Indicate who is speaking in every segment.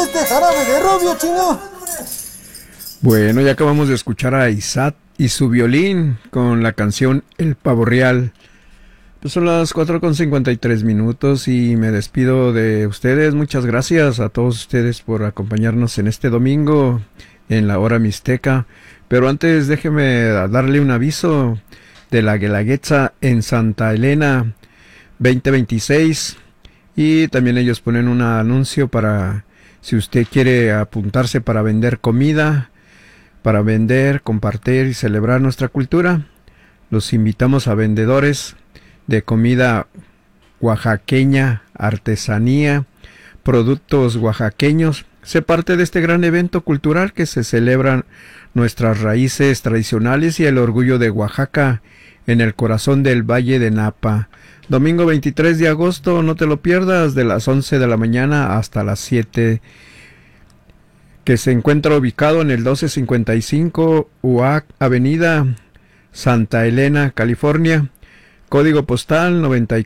Speaker 1: este jarabe de robio, chino.
Speaker 2: Bueno, ya acabamos de escuchar a Isat y su violín con la canción El Pavo Real. Pues son las 4:53 y me despido de ustedes. Muchas gracias a todos ustedes por acompañarnos en este domingo en la hora mixteca. Pero antes déjeme darle un aviso de la Guelaguetza en Santa Elena 2026. Y también ellos ponen un anuncio para si usted quiere apuntarse para vender comida, para vender, compartir y celebrar nuestra cultura. Los invitamos a vendedores de comida oaxaqueña, artesanía, productos oaxaqueños. Sé parte de este gran evento cultural que se celebran nuestras raíces tradicionales y el orgullo de Oaxaca en el corazón del Valle de Napa. Domingo 23 de agosto, no te lo pierdas, de las 11 de la mañana hasta las 7, que se encuentra ubicado en el 1255 UAC Avenida, Santa Elena, California, código postal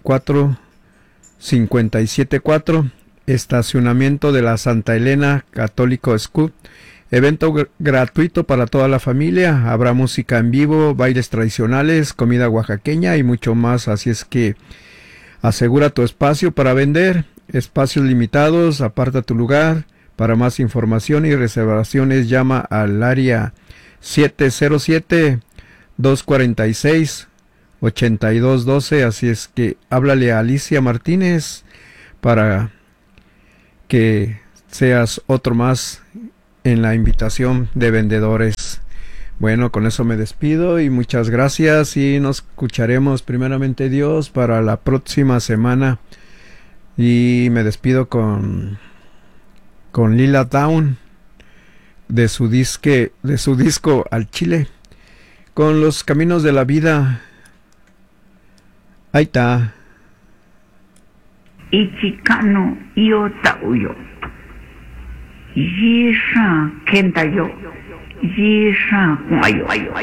Speaker 2: 94574, estacionamiento de la Santa Elena Católico School. Evento gratuito para toda la familia, habrá música en vivo, bailes tradicionales, comida oaxaqueña y mucho más, así es que asegura tu espacio para vender, espacios limitados, aparta tu lugar. Para más información y reservaciones llama al área 707-246-8212, así es que háblale a Alicia Martínez para que seas otro más en la invitación de vendedores. Bueno, con eso me despido y muchas gracias y nos escucharemos primeramente Dios para la próxima semana. Y me despido con Lila Downs de su disco Al Chile, con Los Caminos de la Vida. Ahí está.
Speaker 3: Ichikano iota uyo. Yisha kenta yo. Yisha guayo.